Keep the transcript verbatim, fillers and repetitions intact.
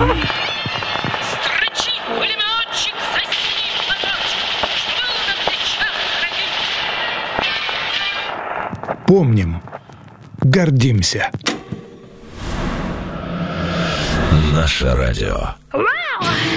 Строчи, пулеметчик, засни моторчик, что был на плечах родить. Помним, гордимся. Наше радио.